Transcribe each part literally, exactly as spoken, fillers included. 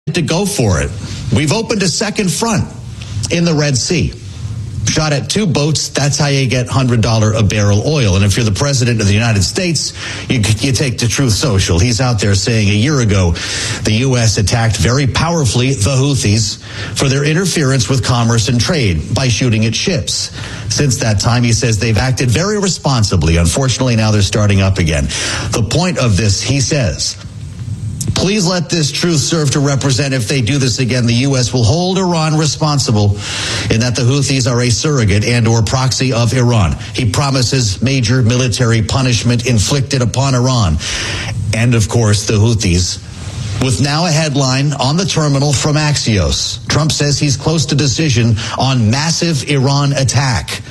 to go for it. We've opened a second front in the Red Sea. Shot at two boats, that's how you get one hundred dollars a barrel oil. And if you're the president of the United States, you, you take to Truth Social. He's out there saying a year ago, the U S attacked very powerfully the Houthis for their interference with commerce and trade by shooting at ships. Since that time, he says they've acted very responsibly. Unfortunately, now they're starting up again. The point of this, he says, please let this truth serve to represent if they do this again, the U S will hold Iran responsible in that the Houthis are a surrogate and or proxy of Iran. He promises major military punishment inflicted upon Iran. And of course, the Houthis, with now a headline on the terminal from Axios. Trump says he's close to decision on massive Iran attack.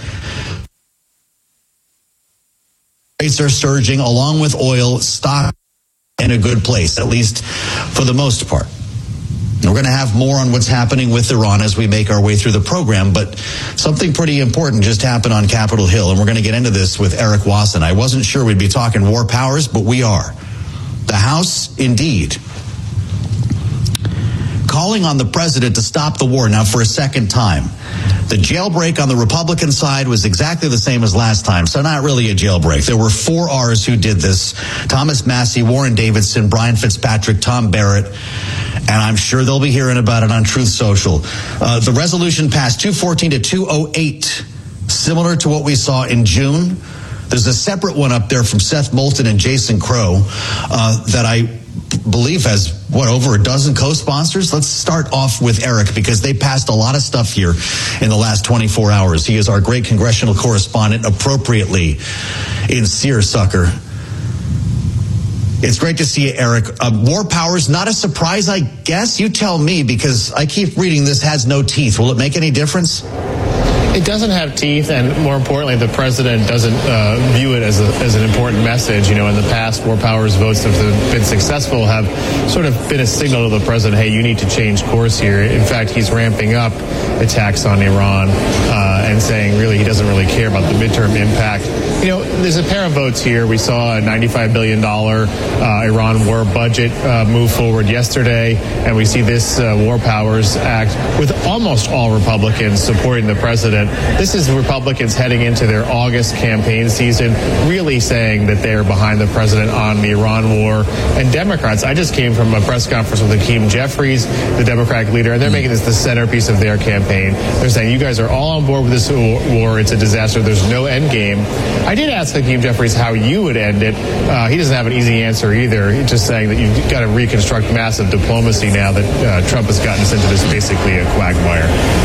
Rates are surging along with oil stock in a good place, at least for the most part. We're going to have more on what's happening with Iran as we make our way through the program, but something pretty important just happened on Capitol Hill, and we're going to get into this with Eric Wasson. I wasn't sure we'd be talking war powers, but we are. The House, indeed, calling on the president to stop the war now for a second time. The jailbreak on the Republican side was exactly the same as last time, so not really a jailbreak. There were four R's who did this: Thomas Massie, Warren Davidson, Brian Fitzpatrick, Tom Barrett, and I'm sure they'll be hearing about it on Truth Social. Uh, the resolution passed two fourteen to two oh eight, similar to what we saw in June. There's a separate one up there from Seth Moulton and Jason Crow uh, that I believe has, what, over a dozen co-sponsors? Let's start off with Eric, because they passed a lot of stuff here in the last twenty-four hours. He is our great congressional correspondent, appropriately in Seersucker. It's great to see you, Eric. Uh, war powers, not a surprise, I guess. You tell me, because I keep reading this has no teeth. Will it make any difference? It doesn't have teeth, and more importantly, the president doesn't uh, view it as, a, as an important message. You know, in the past, war powers votes that have been successful have sort of been a signal to the president, hey, you need to change course here. In fact, he's ramping up attacks on Iran uh, and saying, really, he doesn't really care about the midterm impact. You know, there's a pair of votes here. We saw a ninety-five billion dollars uh, Iran war budget uh, move forward yesterday, and we see this uh, War Powers Act with almost all Republicans supporting the president. This is Republicans heading into their August campaign season, really saying that they're behind the president on the Iran war. And Democrats, I just came from a press conference with Hakeem Jeffries, the Democratic leader, and they're making this the centerpiece of their campaign. They're saying, you guys are all on board with this war. It's a disaster. There's no end game. I did ask Hakeem Jeffries how you would end it. Uh, he doesn't have an easy answer either. He's just saying that you've got to reconstruct massive diplomacy now that uh, Trump has gotten us into this basically a quagmire.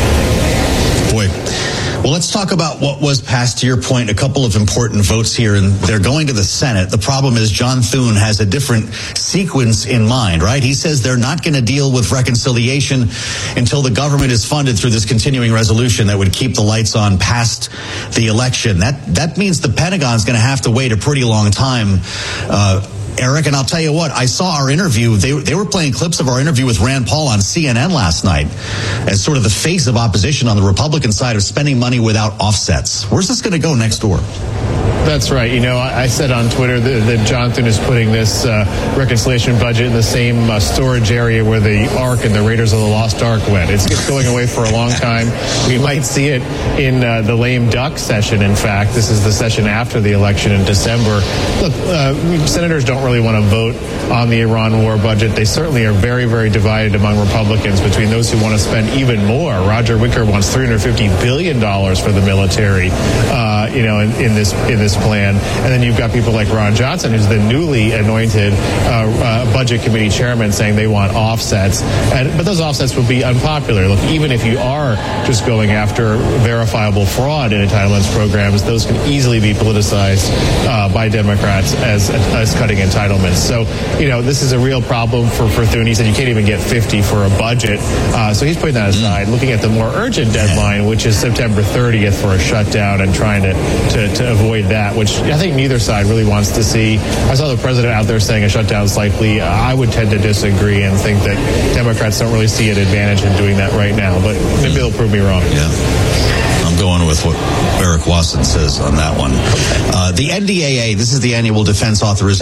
Boy. Well, let's talk about what was passed. To your point, a couple of important votes here, and they're going to the Senate. The problem is John Thune has a different sequence in mind, right? He says they're not going to deal with reconciliation until the government is funded through this continuing resolution that would keep the lights on past the election. That that means the Pentagon's going to have to wait a pretty long time, uh, Eric, and I'll tell you what, I saw our interview. They, they were playing clips of our interview with Rand Paul on C N N last night as sort of the face of opposition on the Republican side of spending money without offsets. Where's this going to go next door? That's right. You know, I said on Twitter that, that Jonathan is putting this uh, reconciliation budget in the same uh, storage area where the Ark and the Raiders of the Lost Ark went. It's, it's going away for a long time. We might see it in uh, the lame duck session, in fact. This is the session after the election in December. Look, uh, senators don't really want to vote on the Iran war budget. They certainly are very, very divided among Republicans between those who want to spend even more. Roger Wicker wants three hundred fifty billion dollars for the military, uh, you know, in, in this in this plan. And then you've got people like Ron Johnson, who's the newly anointed uh, uh, budget committee chairman, saying they want offsets. And, but those offsets would be unpopular. Look, even if you are just going after verifiable fraud in entitlements programs, those can easily be politicized uh, by Democrats as, as cutting entitlements. So, you know, this is a real problem for, for Thune. He said you can't even get fifty for a budget. Uh, so he's putting that aside, looking at the more urgent deadline, which is September thirtieth for a shutdown, and trying to, to, to avoid that, which I think neither side really wants to see. I saw the president out there saying a shutdown is likely. Uh, I would tend to disagree and think that Democrats don't really see an advantage in doing that right now, but maybe they'll prove me wrong. Yeah. I'm going with what Eric Wasson says on that one. Uh, the N D A A, this is the Annual Defense Authorization Bill.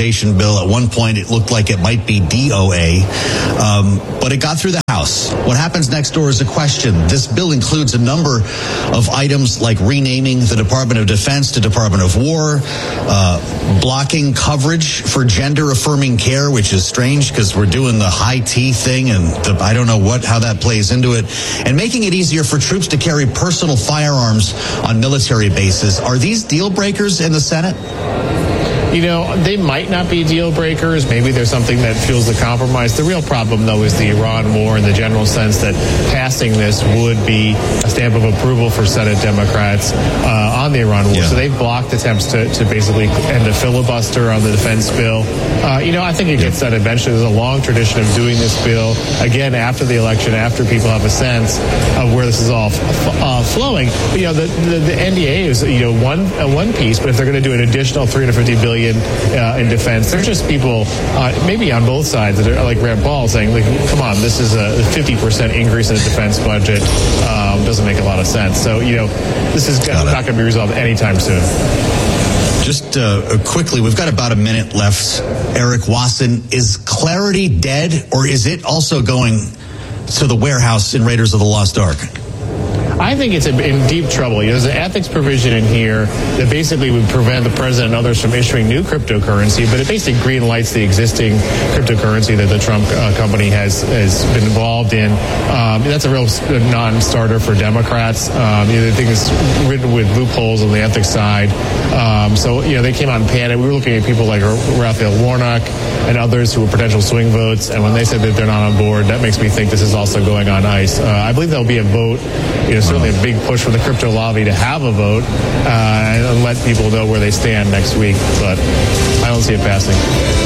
bill. At one point, it looked like it might be D O A, um, but it got through the House. What happens next door is a question. This bill includes a number of items like renaming the Department of Defense to Department of War, uh, blocking coverage for gender-affirming care, which is strange because we're doing the high T thing, and the, I don't know what how that plays into it, and making it easier for troops to carry personal firearms on military bases. Are these deal breakers in the Senate? You know, they might not be deal breakers. Maybe there's something that fuels the compromise. The real problem, though, is the Iran war in the general sense that passing this would be a stamp of approval for Senate Democrats uh, on the Iran war. Yeah. So they've blocked attempts to, to basically end a filibuster on the defense bill. Uh, you know, I think it gets done eventually. There's a long tradition of doing this bill, again, after the election, after people have a sense of where this is all f- uh, flowing. But, you know, the, the, the N D A is, you know, one, uh, one piece, but if they're going to do an additional three hundred fifty billion dollars Uh, in defense, there's just people, uh, maybe on both sides, that are like Rand Paul saying, like, come on, this is a fifty percent increase in the defense budget. Um, doesn't make a lot of sense. So, you know, this is not going to be resolved anytime soon. Just uh, quickly, we've got about a minute left. Eric Wasson, is Clarity dead, or is it also going to the warehouse in Raiders of the Lost Ark? I think it's in deep trouble. There's an ethics provision in here that basically would prevent the president and others from issuing new cryptocurrency, but it basically green lights the existing cryptocurrency that the Trump uh, company has, has been involved in. Um, that's a real non-starter for Democrats. Um, you know, the thing is written with loopholes on the ethics side. Um, so, you know, they came out and panicked. We were looking at people like Raphael Warnock and others who were potential swing votes, and when they said that they're not on board, that makes me think this is also going on ice. Uh, I believe there'll be a vote. You know, certainly a big push for the crypto lobby to have a vote uh, and let people know where they stand next week, but I don't see it passing.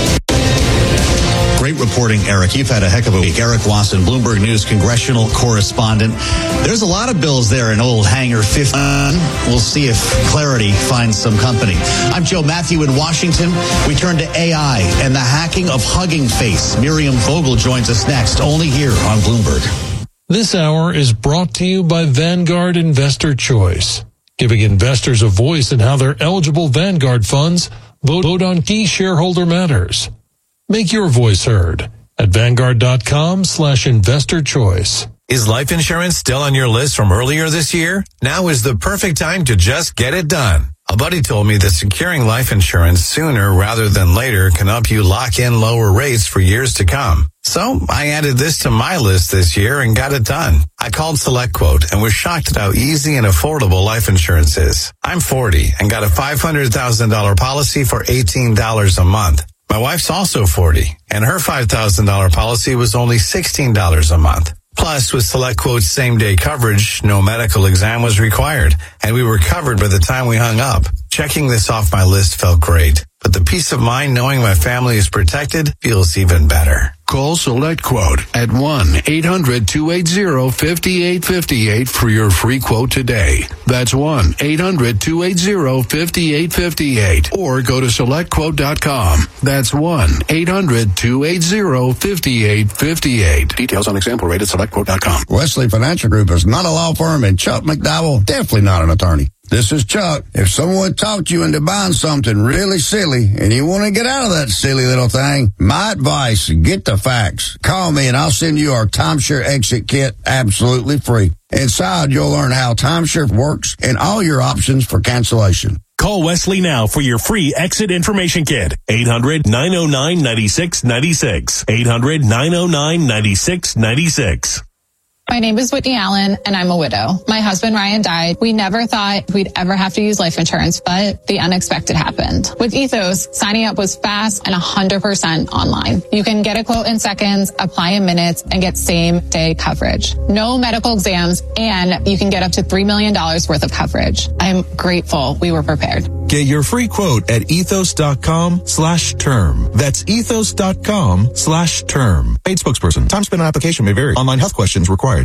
Great reporting, Eric. You've had a heck of a week. Eric Wasson, Bloomberg News congressional correspondent. There's a lot of bills there in old Hangar fifteen. We'll see if Clarity finds some company. I'm Joe Matthew in Washington. We turn to A I and the hacking of Hugging Face. Miriam Vogel joins us next, only here on Bloomberg. This hour is brought to you by Vanguard Investor Choice, giving investors a voice in how their eligible Vanguard funds vote, vote on key shareholder matters. Make your voice heard at Vanguard.com slash investor choice. Is life insurance still on your list from earlier this year? Now is the perfect time to just get it done. A buddy told me that securing life insurance sooner rather than later can help you lock in lower rates for years to come. So I added this to my list this year and got it done. I called SelectQuote and was shocked at how easy and affordable life insurance is. I'm forty and got a five hundred thousand dollars policy for eighteen dollars a month. My wife's also forty, and her five thousand dollars policy was only sixteen dollars a month. Plus, with SelectQuote's same-day coverage, no medical exam was required, and we were covered by the time we hung up. Checking this off my list felt great, but the peace of mind knowing my family is protected feels even better. Call SelectQuote at one eight hundred two eight zero five eight five eight for your free quote today. That's one eight hundred two eight zero five eight five eight. Or go to select quote dot com. That's one eight hundred two eight zero five eight five eight. Details on example rate at select quote dot com. Wesley Financial Group is not a law firm, and Chuck McDowell definitely not an attorney. This is Chuck. If someone talked you into buying something really silly and you want to get out of that silly little thing, my advice, get the facts. Call me and I'll send you our timeshare exit kit absolutely free. Inside, you'll learn how timeshare works and all your options for cancellation. Call Wesley now for your free exit information kit. eight hundred nine oh nine nine six nine six. eight hundred nine oh nine nine six nine six. My name is Whitney Allen, and I'm a widow. My husband, Ryan, died. We never thought we'd ever have to use life insurance, but the unexpected happened. With Ethos, signing up was fast and one hundred percent online. You can get a quote in seconds, apply in minutes, and get same-day coverage. No medical exams, and you can get up to three million dollars worth of coverage. I'm grateful we were prepared. Get your free quote at ethos.com slash term. That's ethos.com slash term. Paid spokesperson. Time spent on application may vary. Online health questions required.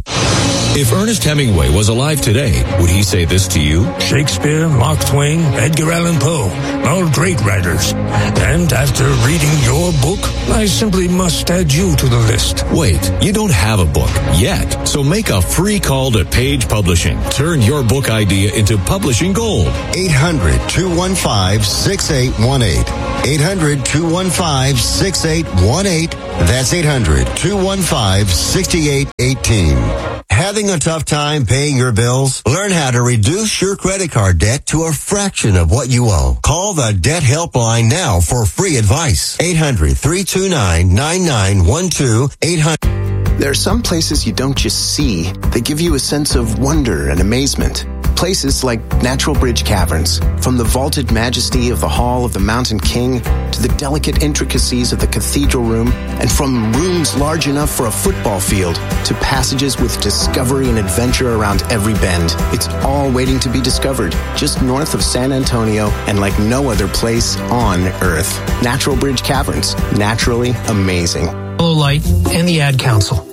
If Ernest Hemingway was alive today, would he say this to you? Shakespeare, Mark Twain, Edgar Allan Poe, all great writers. And after reading your book, I simply must add you to the list. Wait, you don't have a book yet. So make a free call to Page Publishing. Turn your book idea into publishing gold. eight hundred two two one five, six eight one eight. eight hundred, two one five, six eight one eight. That's eight hundred, two one five, six eight one eight. Having a tough time paying your bills? Learn how to reduce your credit card debt to a fraction of what you owe. Call the Debt Helpline now for free advice. eight hundred, three two nine, nine nine one two. eight hundred. There are some places you don't just see. They give you a sense of wonder and amazement. Places like Natural Bridge Caverns. From the vaulted majesty of the Hall of the Mountain King to the delicate intricacies of the cathedral room, and from rooms large enough for a football field to passages with discovery and adventure around every bend. It's all waiting to be discovered, just north of San Antonio and like no other place on Earth. Natural Bridge Caverns. Naturally amazing. Hello Light and the Ad Council.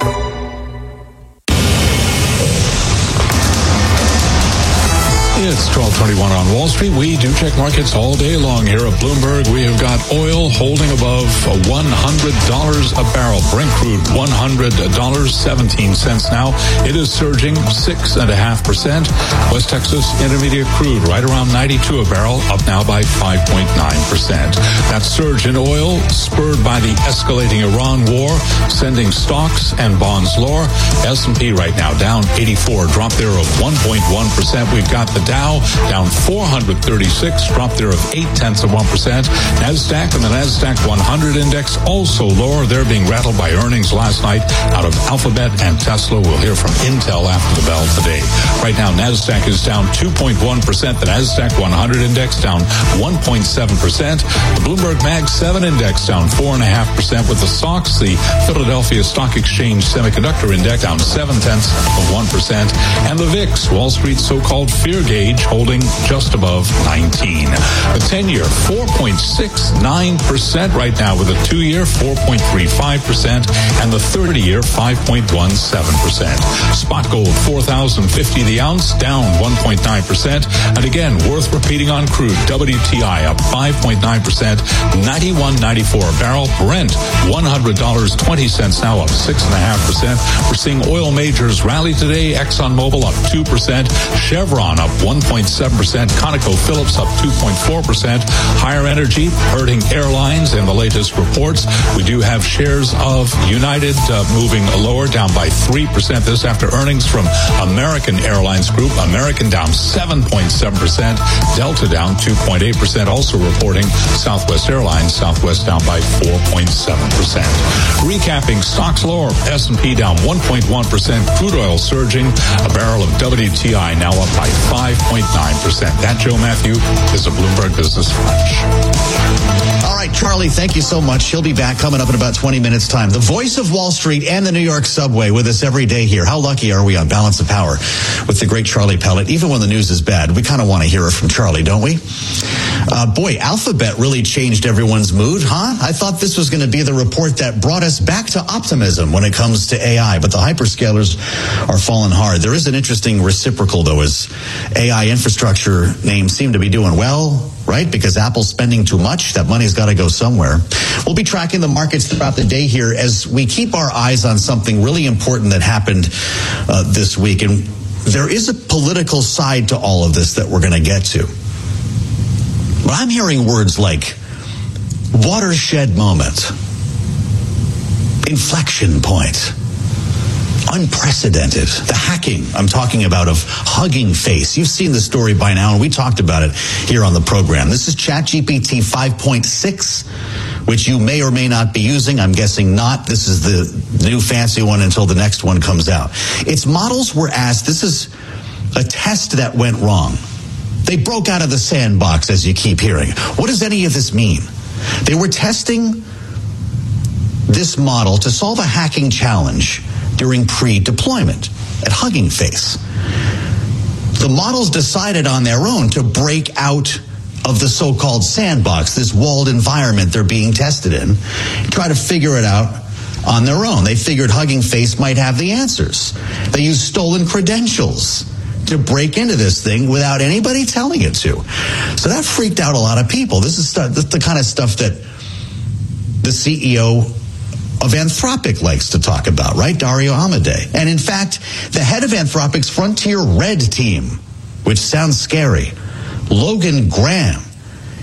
It's twelve twenty-one on Wall Street. We do check markets all day long here at Bloomberg. We have got oil holding above one hundred dollars a barrel. Brent crude, one hundred dollars and seventeen cents now. It is surging six point five percent. West Texas Intermediate crude right around ninety-two a barrel, up now by five point nine percent. That surge in oil spurred by the escalating Iran war, sending stocks and bonds lower. S and P right now down eighty-four, drop there of one point one percent. We've got the Dow down four hundred thirty-six, drop there of eight tenths of one percent. NASDAQ and the NASDAQ one hundred index also lower. They're being rattled by earnings last night out of Alphabet and Tesla. We'll hear from Intel after the bell today. Right now, NASDAQ is down two point one percent. The NASDAQ one hundred index down one point seven percent. The Bloomberg Mag seven index down four point five percent. With the stocks, the Philadelphia Stock Exchange Semiconductor Index down seven tenths of one percent. And the V I X, Wall Street's so-called fear gauge, holding just above nineteen. The ten-year, four point six nine percent right now, with a two-year, four point three five percent, and the thirty-year, five point one seven percent. Spot gold, four thousand fifty the ounce, down one point nine percent. And again, worth repeating on crude, W T I up five point nine percent, ninety-one ninety-four a barrel. Brent, one hundred dollars and twenty cents now, up six point five percent. We're seeing oil majors rally today. ExxonMobil up two percent. Chevron up one point seven percent. ConocoPhillips up two point four percent. Higher energy hurting airlines in the latest reports. We do have shares of United uh, moving lower, down by three percent. This after earnings from American Airlines Group. American down seven point seven percent. Delta down two point eight percent. Also reporting Southwest Airlines. Southwest down by four point seven percent. Recapping, stocks lower. S and P down one point one percent. Crude oil surging. A barrel of W T I now up by five point nine percent. That, Joe Matthew, is a Bloomberg Business Flash. All right, Charlie, thank you so much. He'll be back coming up in about twenty minutes' time. The voice of Wall Street and the New York subway with us every day here. How lucky are we on Balance of Power with the great Charlie Pellet? Even when the news is bad, we kind of want to hear it from Charlie, don't we? Uh, boy, Alphabet really changed everyone's mood, huh? I thought this was going to be the report that brought us back to optimism when it comes to A I, but the hyperscalers are falling hard. There is an interesting reciprocal, though, as A I infrastructure names seem to be doing well, right? Because Apple's spending too much. That money's got to go somewhere. We'll be tracking the markets throughout the day here as we keep our eyes on something really important that happened uh, this week. And there is a political side to all of this that we're going to get to. But I'm hearing words like watershed moment, inflection point, unprecedented. The hacking I'm talking about of Hugging Face. You've seen the story by now, and we talked about it here on the program. This is ChatGPT five point six, which you may or may not be using. I'm guessing not. This is the new fancy one until the next one comes out. Its models were asked, this is a test that went wrong. They broke out of the sandbox, as you keep hearing. What does any of this mean? They were testing this model to solve a hacking challenge during pre-deployment at Hugging Face. The models decided on their own to break out of the so-called sandbox, this walled environment they're being tested in, try to figure it out on their own. They figured Hugging Face might have the answers. They used stolen credentials to break into this thing without anybody telling it to. So that freaked out a lot of people. This is st- the kind of stuff that the C E O of Anthropic likes to talk about, right? Dario Amodei. And in fact, the head of Anthropic's Frontier Red team, which sounds scary, Logan Graham,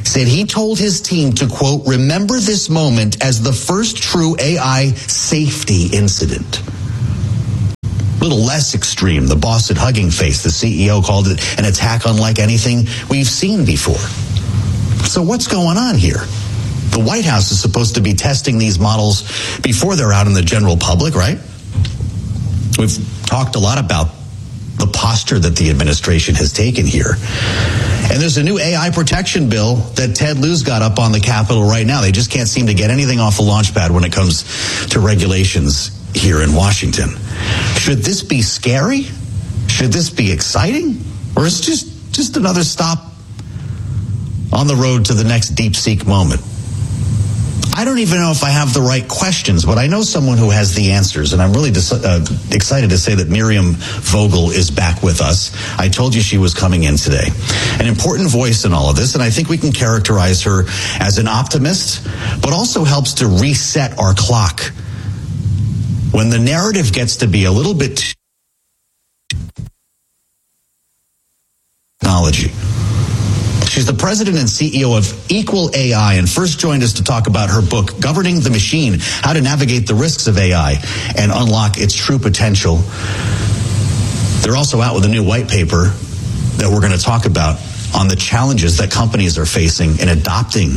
said he told his team to, quote, remember this moment as the first true A I safety incident. A little less extreme. The boss at Hugging Face, the C E O, called it an attack unlike anything we've seen before. So what's going on here? The White House is supposed to be testing these models before they're out in the general public, right? We've talked a lot about the posture that the administration has taken here. And there's a new A I protection bill that Ted Lieu's got up on the Capitol right now. They just can't seem to get anything off the launch pad when it comes to regulations here in Washington. Should this be scary? Should this be exciting? Or is it just, just another stop on the road to the next DeepSeek moment? I don't even know if I have the right questions, but I know someone who has the answers, and I'm really dis- uh, excited to say that Miriam Vogel is back with us. I told you she was coming in today. An important voice in all of this, and I think we can characterize her as an optimist, but also helps to reset our clock. When the narrative gets to be a little bit technology. She's the president and C E O of Equal A I and first joined us to talk about her book, Governing the Machine, How to Navigate the Risks of A I and Unlock Its True Potential. They're also out with a new white paper that we're going to talk about on the challenges that companies are facing in adopting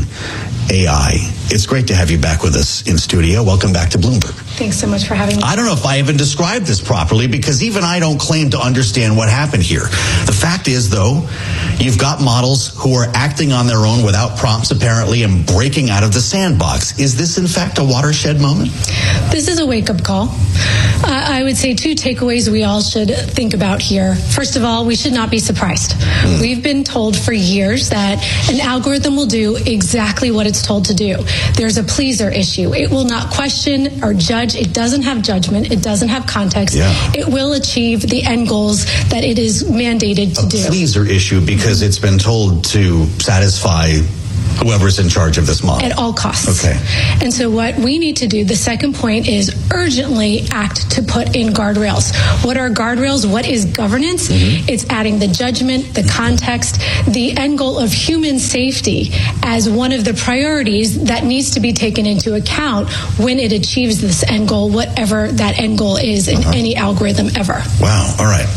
A I. It's great to have you back with us in studio. Welcome back to Bloomberg. Thanks so much for having me. I don't know if I even described this properly because even I don't claim to understand what happened here. The fact is, though, you've got models who are acting on their own without prompts, apparently, and breaking out of the sandbox. Is this, in fact, a watershed moment? This is a wake-up call. Uh, I would say two takeaways we all should think about here. First of all, we should not be surprised. Mm. We've been told for years that an algorithm will do exactly what it's told to do. There's a pleaser issue. It will not question or judge. It doesn't have judgment. It doesn't have context. Yeah. It will achieve the end goals that it is mandated to a do. A pleaser issue because it's been told to satisfy whoever's in charge of this model. At all costs. Okay. And so what we need to do, the second point, is urgently act to put in guardrails. What are guardrails? What is governance? Mm-hmm. It's adding the judgment, the context, the end goal of human safety as one of the priorities that needs to be taken into account when it achieves this end goal, whatever that end goal is in uh-huh. any algorithm ever. Wow. All right.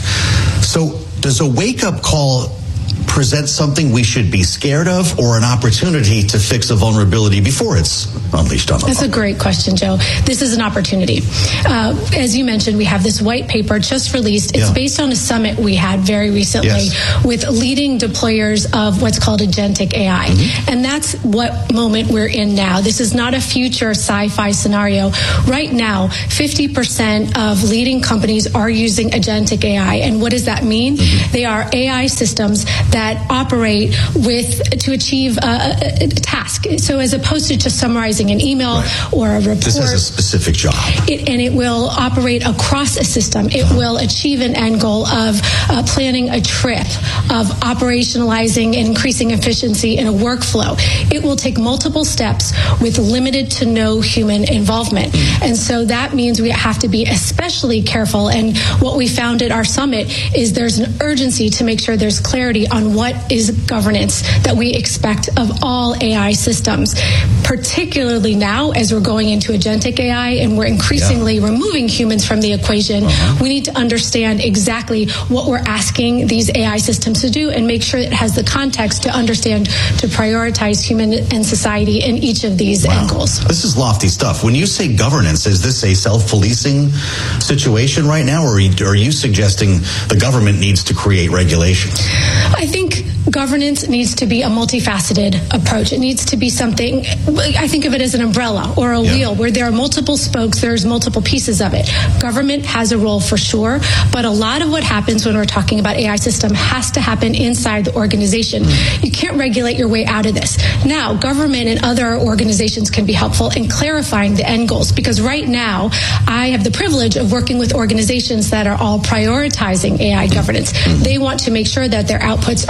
So does a wake-up call present something we should be scared of or an opportunity to fix a vulnerability before it's unleashed on the That's public? a great question, Joe. This is an opportunity. Uh, as you mentioned, we have this white paper just released. It's yeah. based on a summit we had very recently yes. with leading deployers of what's called agentic A I. Mm-hmm. And that's what moment we're in now. This is not a future sci-fi scenario. Right now, fifty percent of leading companies are using agentic A I. And what does that mean? Mm-hmm. They are A I systems that operate with to achieve a, a task. So as opposed to just summarizing an email right. or a report. This has a specific job. It, and it will operate across a system. It uh-huh. will achieve an end goal of uh, planning a trip, of operationalizing and increasing efficiency in a workflow. It will take multiple steps with limited to no human involvement. Mm-hmm. And so that means we have to be especially careful. And what we found at our summit is there's an urgency to make sure there's clarity on what is governance that we expect of all A I systems, particularly now as we're going into agentic A I and we're increasingly yeah. removing humans from the equation. Uh-huh. We need to understand exactly what we're asking these A I systems to do and make sure it has the context to understand to prioritize human and society in each of these wow. angles. This is lofty stuff. When you say governance, is this a self-policing situation right now, or are you suggesting the government needs to create regulation? I think governance needs to be a multifaceted approach. It needs to be something, I think of it as an umbrella or a yeah. wheel where there are multiple spokes, there's multiple pieces of it. Government has a role for sure, but a lot of what happens when we're talking about A I system has to happen inside the organization. Mm. You can't regulate your way out of this. Now, government and other organizations can be helpful in clarifying the end goals, because right now I have the privilege of working with organizations that are all prioritizing A I governance. Mm. They want to make sure that their outputs are safe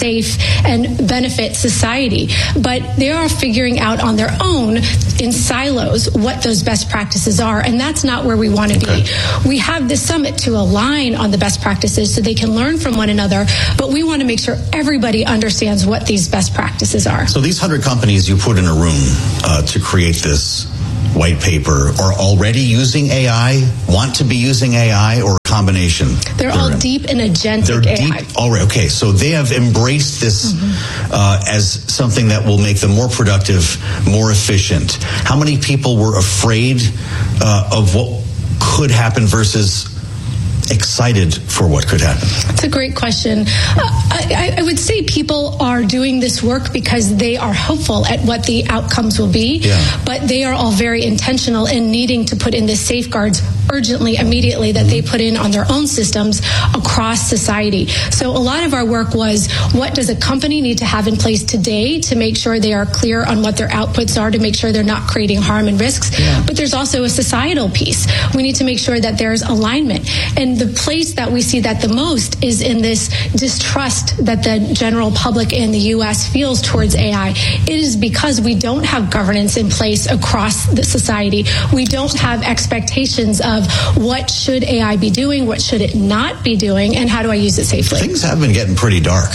safe and benefit society. But they are figuring out on their own in silos what those best practices are, and that's not where we want to okay. be. We have this summit to align on the best practices so they can learn from one another, but we want to make sure everybody understands what these best practices are. So these hundred companies you put in a room uh, to create this white paper are already using A I, want to be using A I, or a combination? They're, They're all in. deep in agentic They're A I. Deep, all right, okay, so they have embraced this mm-hmm. uh, as something that will make them more productive, more efficient. How many people were afraid uh, of what could happen versus excited for what could happen? That's a great question. Uh, I, I would say people are doing this work because they are hopeful at what the outcomes will be, yeah. but they are all very intentional in needing to put in the safeguards urgently, immediately, that they put in on their own systems across society. So a lot of our work was, what does a company need to have in place today to make sure they are clear on what their outputs are, to make sure they're not creating harm and risks? Yeah. But there's also a societal piece. We need to make sure that there's alignment. And the place that we see that the most is in this distrust that the general public in the U S feels towards A I. It is because we don't have governance in place across the society. We don't have expectations of what should A I be doing, what should it not be doing, and how do I use it safely? Things have been getting pretty dark.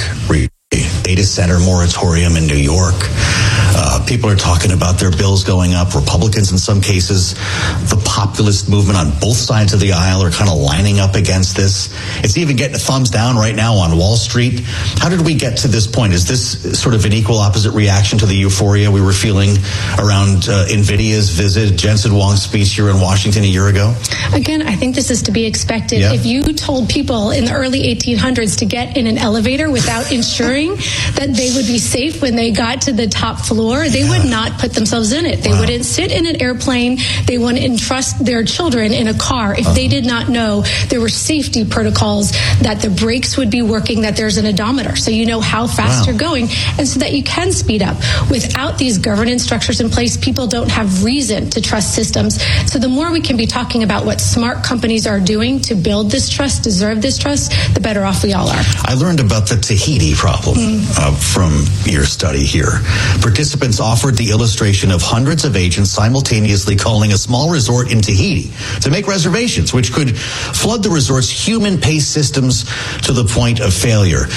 Data center moratorium in New York. Uh, people are talking about their bills going up. Republicans, in some cases, the populist movement on both sides of the aisle are kind of lining up against this. It's even getting a thumbs down right now on Wall Street. How did we get to this point? Is this sort of an equal opposite reaction to the euphoria we were feeling around uh, NVIDIA's visit, Jensen Huang's speech here in Washington a year ago? Again, I think this is to be expected. Yeah. If you told people in the early eighteen hundreds to get in an elevator without ensuring that they would be safe when they got to the top floor, they yeah. would not put themselves in it. They wow. wouldn't sit in an airplane. They wouldn't entrust their children in a car if uh-huh. they did not know there were safety protocols, that the brakes would be working, that there's an odometer, so you know how fast wow. you're going, and so that you can speed up. Without these governance structures in place, people don't have reason to trust systems. So the more we can be talking about what smart companies are doing to build this trust, deserve this trust, the better off we all are. I learned about the Tahiti problem mm. uh, from your study here. Participants offered the illustration of hundreds of agents simultaneously calling a small resort in Tahiti to make reservations, which could flood the resort's human-paced systems to the point of failure.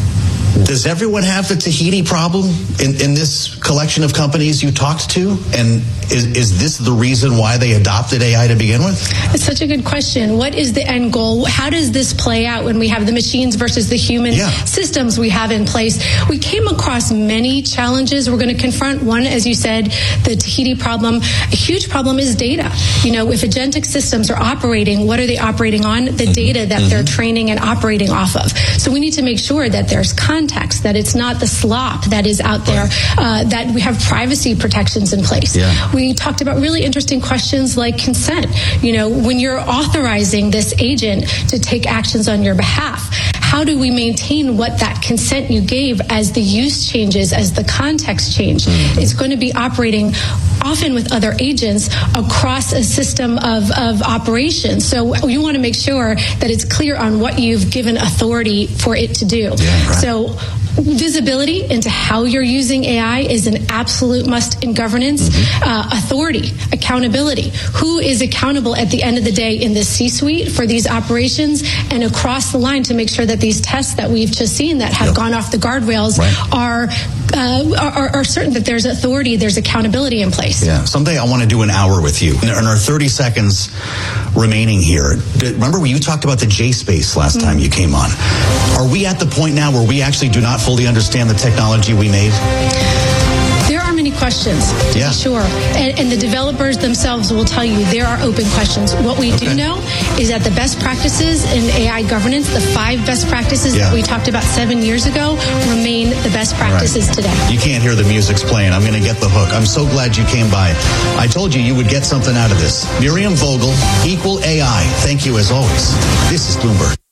Does everyone have the Tahiti problem in, in this collection of companies you talked to? And is, is this the reason why they adopted A I to begin with? It's such a good question. What is the end goal? How does this play out when we have the machines versus the human yeah. systems we have in place? We came across many challenges we're going to confront. One, as you said, the Tahiti problem. A huge problem is data. You know, if agentic systems are operating, what are they operating on? The mm-hmm. data that mm-hmm. they're training and operating off of. So we need to make sure that there's context, that it's not the slop that is out there, uh, that we have privacy protections in place. Yeah. We talked about really interesting questions like consent. You know, when you're authorizing this agent to take actions on your behalf, how do we maintain what that consent you gave as the use changes, as the context change? Mm-hmm. It's going to be operating often with other agents across a system of, of operations. So you want to make sure that it's clear on what you've given authority for it to do. Yeah, right. So visibility into how you're using A I is an absolute must in governance. Mm-hmm. Uh, authority, accountability. Who is accountable at the end of the day in the C-suite for these operations and across the line to make sure that these tests that we've just seen that have yep. gone off the guardrails right. are, uh, are are certain that there's authority, there's accountability in place. Yeah. Someday I want to do an hour with you. In our thirty seconds remaining here, remember when you talked about the J-Space last mm-hmm. time you came on? Are we at the point now where we actually do not fully understand the technology we made? There are many questions, to yeah. be sure. And, and the developers themselves will tell you there are open questions. What we okay. do know is that the best practices in A I governance, the five best practices yeah. that we talked about seven years ago, remain the best practices right. today. You can't hear the music's playing. I'm going to get the hook. I'm so glad you came by. I told you you would get something out of this. Miriam Vogel, Equal A I. Thank you as always. This is Bloomberg.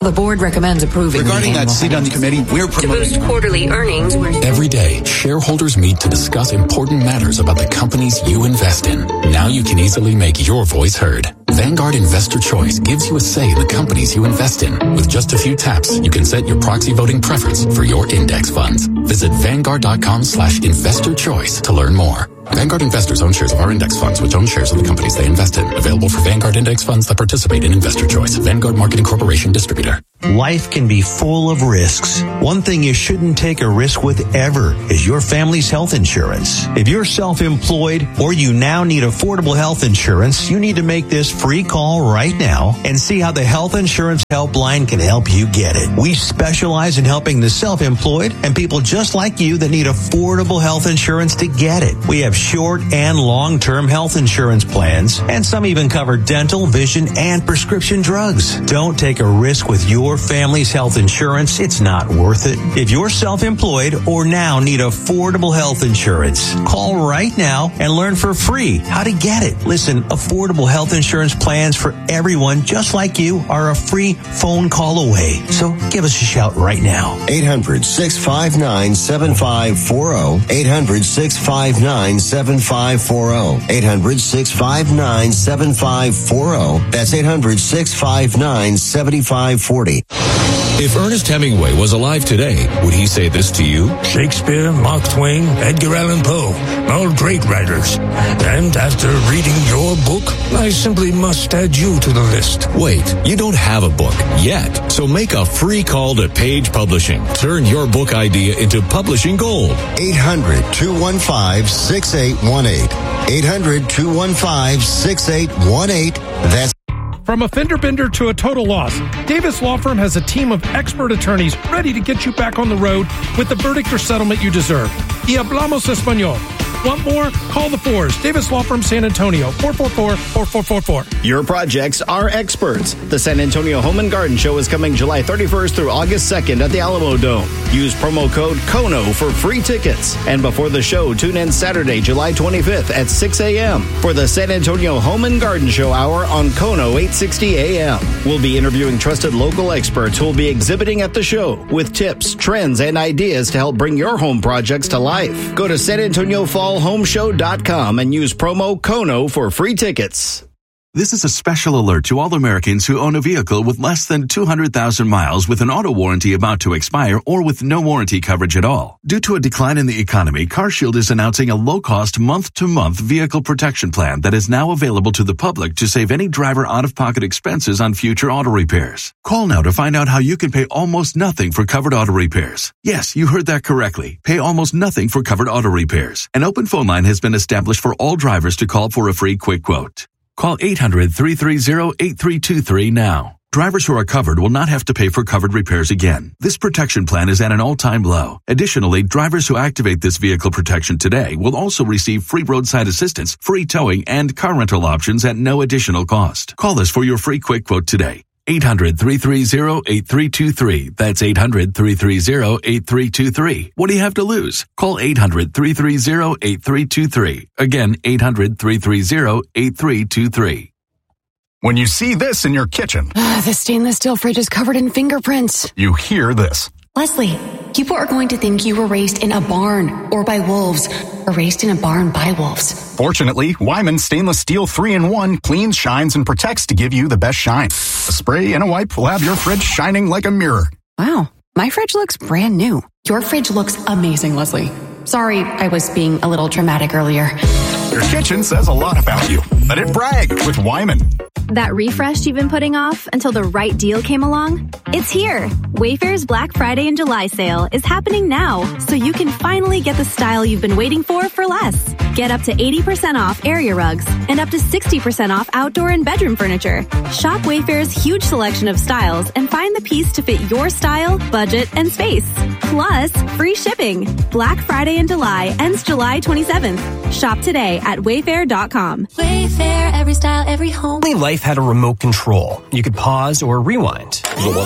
The board recommends approving. Regarding that seat on the committee, we're promoting to boost quarterly earnings. Every day, shareholders meet to discuss important matters about the companies you invest in. Now you can easily make your voice heard. Vanguard Investor Choice gives you a say in the companies you invest in. With just a few taps, you can set your proxy voting preference for your index funds. Visit Vanguard.com slash investor choice to learn more. Vanguard investors own shares of our index funds, which own shares of the companies they invest in. Available for Vanguard index funds that participate in Investor Choice. Vanguard Marketing Corporation Distributor. Life can be full of risks. One thing you shouldn't take a risk with ever is your family's health insurance. If you're self-employed or you now need affordable health insurance, you need to make this free call right now and see how the Health Insurance Helpline can help you get it. We specialize in helping the self-employed and people just like you that need affordable health insurance to get it. We have short and long-term health insurance plans, and some even cover dental, vision, and prescription drugs. Don't take a risk with your family's health insurance. It's not worth it. If you're self-employed or now need affordable health insurance, call right now and learn for free how to get it. Listen, affordable health insurance plans for everyone just like you are a free phone call away. So give us a shout right now. eight hundred, six five nine, seven five four zero. eight hundred, six five nine, seven five four zero. eight hundred, six five nine, seven five four zero. That's eight hundred, six five nine, seven five four zero. If Ernest Hemingway was alive today, would he say this to you? Shakespeare, Mark Twain, Edgar Allan Poe, all great writers. And after reading your book, I simply must add you to the list. Wait, you don't have a book yet, so make a free call to Page Publishing. Turn your book idea into publishing gold. eight hundred, two one five, six eight one eight. eight hundred, two one five, six eight one eight. That's From a fender bender to a total loss, Davis Law Firm has a team of expert attorneys ready to get you back on the road with the verdict or settlement you deserve. Y hablamos español. Want more? Call the fours. Davis Law Firm San Antonio, four four four, four four four four. Your projects are experts. The San Antonio Home and Garden Show is coming July thirty-first through August second at the Alamo Dome. Use promo code KONO for free tickets. And before the show, tune in Saturday, July twenty-fifth at six a.m. for the San Antonio Home and Garden Show Hour on KONO eight sixty a.m. We'll be interviewing trusted local experts who will be exhibiting at the show with tips, trends, and ideas to help bring your home projects to life. Go to San Antonio Fall home show dot com and use promo KONO for free tickets. This is a special alert to all Americans who own a vehicle with less than two hundred thousand miles with an auto warranty about to expire or with no warranty coverage at all. Due to a decline in the economy, CarShield is announcing a low-cost month-to-month vehicle protection plan that is now available to the public to save any driver out-of-pocket expenses on future auto repairs. Call now to find out how you can pay almost nothing for covered auto repairs. Yes, you heard that correctly. Pay almost nothing for covered auto repairs. An open phone line has been established for all drivers to call for a free quick quote. Call eight hundred, three three zero, eight three two three now. Drivers who are covered will not have to pay for covered repairs again. This protection plan is at an all-time low. Additionally, drivers who activate this vehicle protection today will also receive free roadside assistance, free towing, and car rental options at no additional cost. Call us for your free quick quote today. eight hundred, three three zero, eight three two three. That's eight hundred, three three zero, eight three two three. What do you have to lose? Call eight hundred, three three zero, eight three two three. Again, eight hundred, three three zero, eight three two three. When you see this in your kitchen, the stainless steel fridge is covered in fingerprints. You hear this. Leslie, people are going to think you were raised in a barn or by wolves, or raised in a barn by wolves. Fortunately, Wyman Stainless Steel three in one cleans, shines, and protects to give you the best shine. A spray and a wipe will have your fridge shining like a mirror. Wow, my fridge looks brand new. Your fridge looks amazing, Leslie. Sorry, I was being a little dramatic earlier. Your kitchen says a lot about you. Let it brag with Wyman. That refresh you've been putting off until the right deal came along? It's here. Wayfair's Black Friday and July sale is happening now, so you can finally get the style you've been waiting for for less. Get up to eighty percent off area rugs and up to sixty percent off outdoor and bedroom furniture. Shop Wayfair's huge selection of styles and find the piece to fit your style, budget, and space. Plus, free shipping. Black Friday in July ends July twenty-seventh. Shop today at wayfair dot com. Wayfair, every style, every home. Life had a remote control. You could pause or rewind.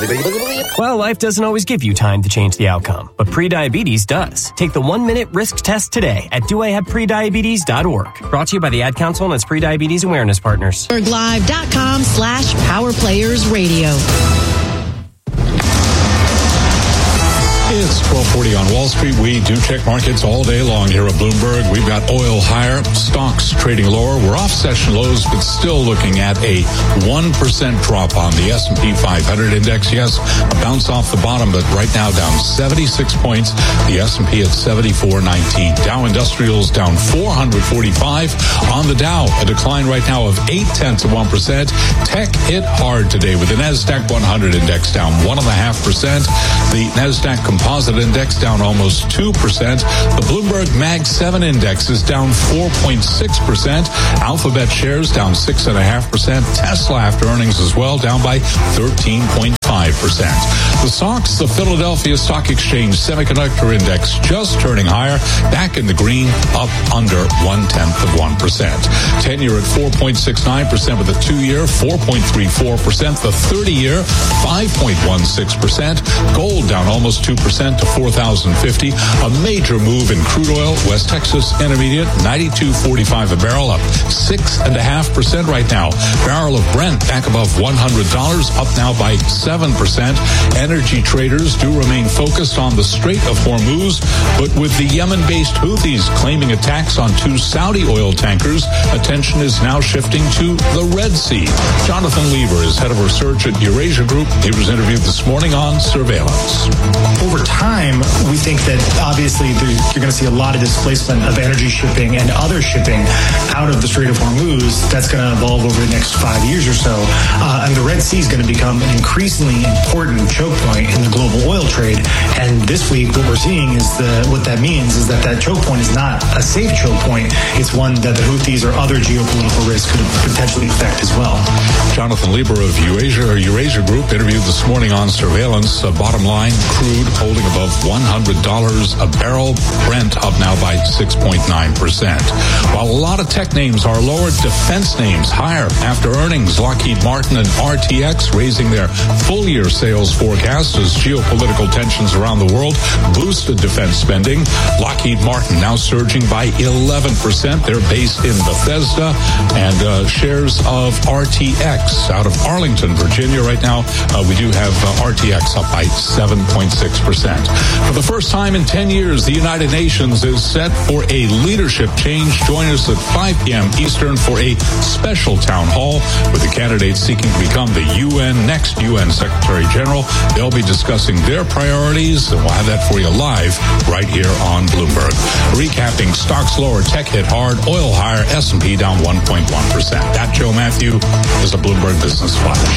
Well, life doesn't always give you time to change the outcome, but prediabetes does. Take the one-minute risk test today at do I have prediabetes dot org. Brought to you by the Ad Council and its prediabetes awareness partners. Live dot com slash Power Players Radio. It's twelve forty on Wall Street. We do check markets all day long here at Bloomberg. We've got oil higher, stocks trading lower. We're off session lows, but still looking at a one percent drop on the S and P five hundred index. Yes, a bounce off the bottom, but right now down seventy-six points. The S and P at seventy-four nineteen. Dow Industrials down four hundred forty-five. On the Dow, a decline right now of eight tenths of one percent. Tech hit hard today with the NASDAQ one hundred index down one point five percent. The NASDAQ Composite Index down almost two percent. The Bloomberg Mag seven Index is down four point six percent. Alphabet shares down six point five percent. Tesla after earnings as well down by thirteen point five percent. The S O X, the Philadelphia Stock Exchange Semiconductor Index, just turning higher, back in the green, up under one-tenth of one percent. ten-year at four point six nine percent with the two-year, four point three four percent. The thirty-year, five point one six percent. Gold down almost two percent to four thousand fifty. A major move in crude oil. West Texas Intermediate, ninety-two forty-five a barrel, up six point five percent right now. Barrel of Brent back above one hundred dollars, up now by seven percent. Energy traders do remain focused on the Strait of Hormuz, but with the Yemen-based Houthis claiming attacks on two Saudi oil tankers, attention is now shifting to the Red Sea. Jonathan Lieber is head of research at Eurasia Group. He was interviewed this morning on surveillance. Over time, we think that obviously you're going to see a lot of displacement of energy shipping and other shipping out of the Strait of Hormuz. That's going to evolve over the next five years or so. Uh, and the Red Sea is going to become an increasingly important choke point in the global oil trade. And this week, what we're seeing is the what that means is that that choke point is not a safe choke point. It's one that the Houthis or other geopolitical risks could potentially affect as well. Jonathan Lieber of Eurasia, or Eurasia Group, interviewed this morning on surveillance. Uh, bottom line, crude holding above one hundred dollars a barrel. Brent up now by six point nine percent. While a lot of tech names are lower, defense names higher after earnings. Lockheed Martin and R T X raising their full-year sales forecast as geopolitical tensions around the world boosted defense spending. Lockheed Martin now surging by eleven percent. They're based in Bethesda. And uh, shares of R T X out of Arlington, Virginia right now, uh, we do have uh, R T X up by seven point six percent. For the first time in ten years, the United Nations is set for a leadership change. Join us at five p.m. Eastern for a special town hall with the candidates seeking to become the U N next U N Secretary General. They'll be discussing their priorities, and we'll have that for you live right here on Bloomberg. Recapping, stocks lower, tech hit hard, oil higher, S and P down one point one percent. That, Joe Matthew, is a Bloomberg Business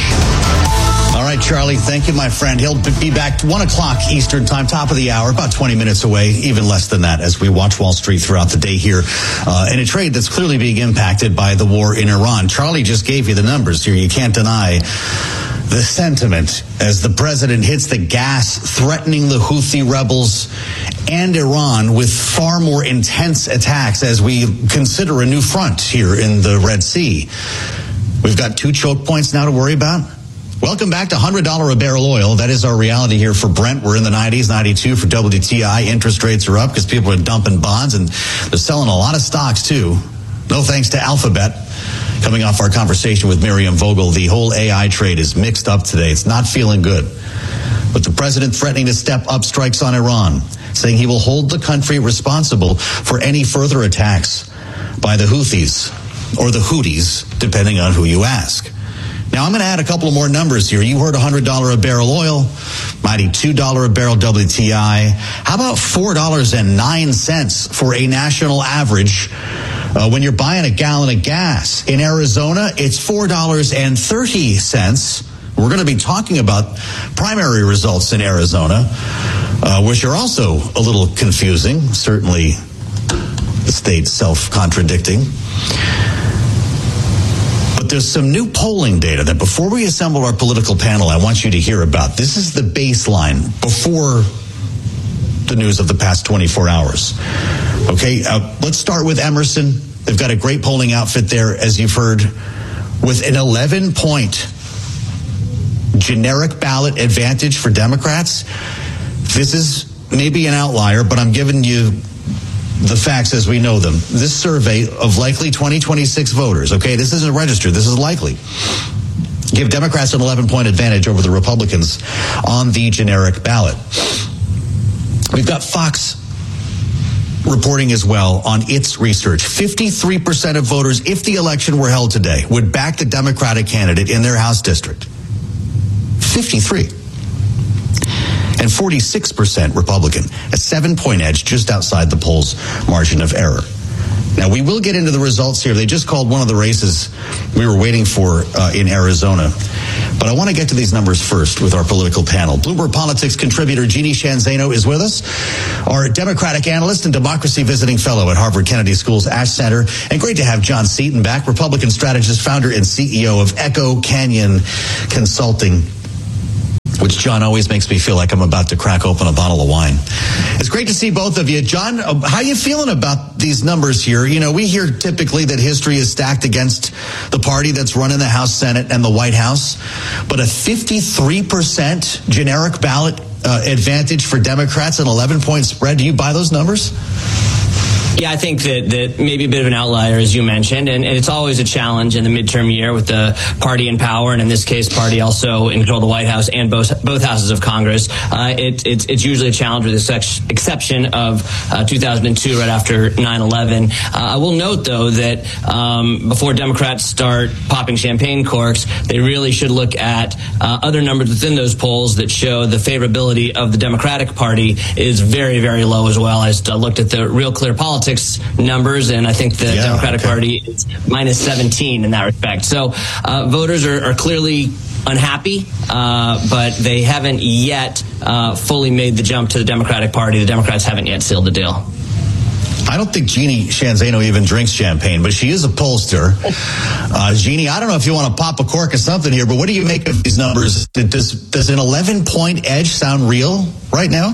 Flash. All right, Charlie, thank you, my friend. He'll be back one o'clock Eastern time, top of the hour, about twenty minutes away, even less than that, as we watch Wall Street throughout the day here uh, in a trade that's clearly being impacted by the war in Iran. Charlie just gave you the numbers here. You can't deny the sentiment as the president hits the gas, threatening the Houthi rebels and Iran with far more intense attacks as we consider a new front here in the Red Sea. We've got two choke points now to worry about. Welcome back to one hundred dollars a barrel oil. That is our reality here for Brent. We're in the nineties, ninety-two for W T I. Interest rates are up because people are dumping bonds, and they're selling a lot of stocks too. No thanks to Alphabet. Coming off our conversation with Miriam Vogel, the whole A I trade is mixed up today. It's not feeling good. But the president threatening to step up strikes on Iran, saying he will hold the country responsible for any further attacks by the Houthis, or the Houthis, depending on who you ask. Now, I'm going to add a couple of more numbers here. You heard one hundred dollars a barrel oil, ninety-two dollars a barrel W T I. How about four dollars and nine cents for a national average uh, when you're buying a gallon of gas? In Arizona, it's four dollars and thirty cents. We're going to be talking about primary results in Arizona, uh, which are also a little confusing, certainly the state's self-contradicting. There's some new polling data that before we assemble our political panel, I want you to hear about. This is the baseline before the news of the past twenty-four hours. Okay, uh, let's start with Emerson. They've got a great polling outfit there, as you've heard, with an eleven point generic ballot advantage for Democrats. This is maybe an outlier, but I'm giving you the facts as we know them. This survey of likely twenty twenty-six voters, okay, this isn't registered, this is likely, give Democrats an eleven point advantage over the Republicans on the generic ballot. We've got Fox reporting as well on its research. fifty-three percent of voters, if the election were held today, would back the Democratic candidate in their House district. fifty-three. And forty-six percent Republican, a seven-point edge just outside the polls' margin of error. Now, we will get into the results here. They just called one of the races we were waiting for uh, in Arizona. But I want to get to these numbers first with our political panel. Bloomberg Politics contributor Jeannie Sheehan Zaino is with us, our Democratic analyst and democracy visiting fellow at Harvard Kennedy School's Ash Center. And great to have John Seaton back, Republican strategist, founder, and C E O of Echo Canyon Consulting, which, John, always makes me feel like I'm about to crack open a bottle of wine. It's great to see both of you. John, how you feeling about these numbers here? You know, we hear typically that history is stacked against the party that's running the House, Senate, and the White House. But a fifty-three percent generic ballot uh, advantage for Democrats, an eleven-point spread. Do you buy those numbers? Yeah, I think that, that maybe a bit of an outlier, as you mentioned, and, and it's always a challenge in the midterm year with the party in power, and in this case, party also in control of the White House and both both houses of Congress. Uh, it, it's, it's usually a challenge with the ex- exception of uh, two thousand two, right after nine eleven. Uh, I will note, though, that um, before Democrats start popping champagne corks, they really should look at uh, other numbers within those polls that show the favorability of the Democratic Party is very, very low as well. I just uh, looked at the Real Clear Politics numbers, and I think the yeah, Democratic okay. Party is minus seventeen in that respect. So uh, voters are, are clearly unhappy, uh, but they haven't yet uh, fully made the jump to the Democratic Party. The Democrats haven't yet sealed the deal. I don't think Jeannie Sheehan Zaino even drinks champagne, but she is a pollster. Uh, Jeannie, I don't know if you want to pop a cork or something here, but what do you make of these numbers? Does, does an eleven-point edge sound real right now?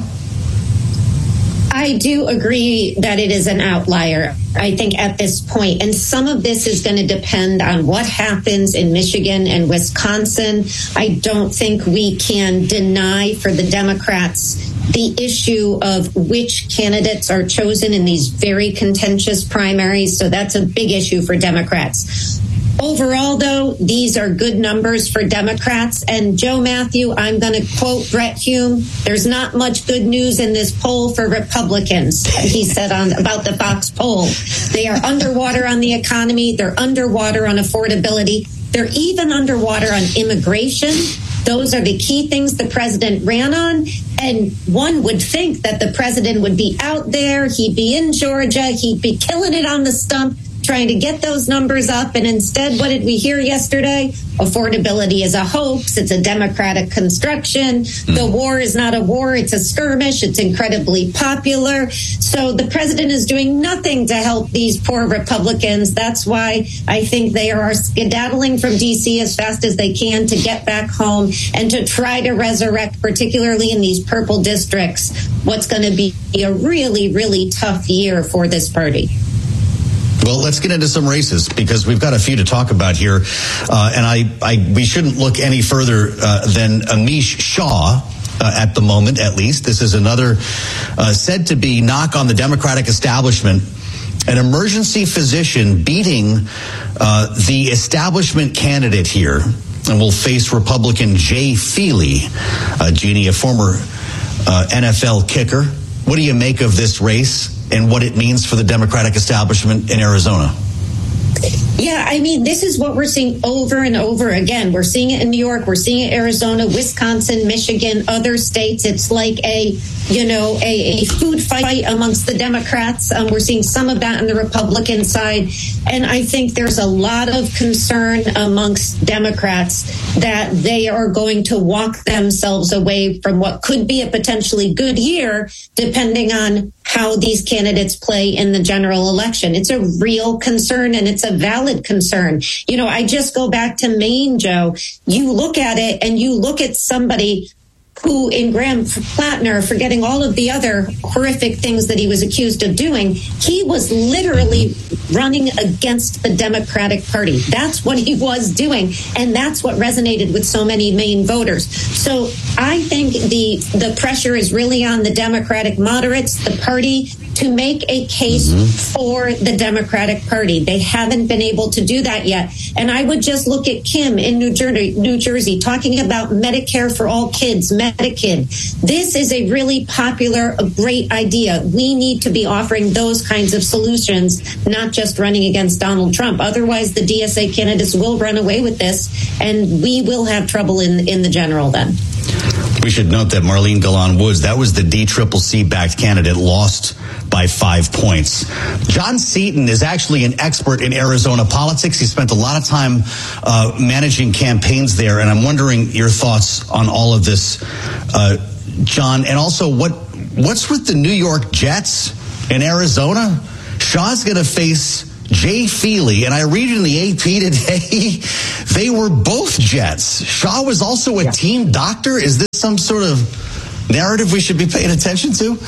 I do agree that it is an outlier, I think, at this point. And some of this is going to depend on what happens in Michigan and Wisconsin. I don't think we can deny for the Democrats the issue of which candidates are chosen in these very contentious primaries. So that's a big issue for Democrats. Overall, though, these are good numbers for Democrats. And Joe Matthew, I'm going to quote Brett Hume, there's not much good news in this poll for Republicans, he said on about the Fox poll. They are underwater on the economy. They're underwater on affordability. They're even underwater on immigration. Those are the key things the president ran on. And one would think that the president would be out there. He'd be in Georgia. He'd be killing it on the stump, trying to get those numbers up. And instead, what did we hear yesterday? Affordability is a hoax. It's a Democratic construction. Mm. The war is not a war. It's a skirmish. It's incredibly popular. So the president is doing nothing to help these poor Republicans. That's why I think they are skedaddling from D C as fast as they can to get back home and to try to resurrect, particularly in these purple districts, what's going to be a really, really tough year for this party. Well, let's get into some races because we've got a few to talk about here. Uh, and I, I, we shouldn't look any further uh, than Amish Shah. Uh, at the moment, at least. This is another uh, said to be knock on the Democratic establishment. An emergency physician beating uh, the establishment candidate here and will face Republican Jay Feely. Uh, Jeannie, a former uh, N F L kicker. What do you make of this race and what it means for the Democratic establishment in Arizona? Yeah, I mean, this is what we're seeing over and over again. We're seeing it in New York. We're seeing it in Arizona, Wisconsin, Michigan, other states. It's like a, you know, a, a food fight amongst the Democrats. Um, we're seeing some of that on the Republican side. And I think there's a lot of concern amongst Democrats that they are going to walk themselves away from what could be a potentially good year, depending on how these candidates play in the general election. It's a real concern, and it's a valid concern. You know, I just go back to Maine, Joe. You look at it and you look at somebody who in Graham Plattner, forgetting all of the other horrific things that he was accused of doing, he was literally running against the Democratic Party. That's what he was doing. And that's what resonated with so many Maine voters. So I think the the pressure is really on the Democratic moderates, the party, to make a case mm-hmm. for the Democratic Party. They haven't been able to do that yet. And I would just look at Kim in New Jersey, New Jersey, talking about Medicare for all kids, Medikid. This is a really popular, a great idea. We need to be offering those kinds of solutions, not just running against Donald Trump. Otherwise, the D S A candidates will run away with this, and we will have trouble in, in the general then. We should note that Marlene Gallon Woods, that was the D C C C-backed candidate, lost by five points. John Seaton is actually an expert in Arizona politics. He spent a lot of time uh, managing campaigns there, and I'm wondering your thoughts on all of this, uh, John, and also what what's with the New York Jets in Arizona? Shaw's going to face Jay Feely, and I read in the A P today, they were both Jets. Shaw was also a yeah. team doctor. Is this some sort of narrative we should be paying attention to?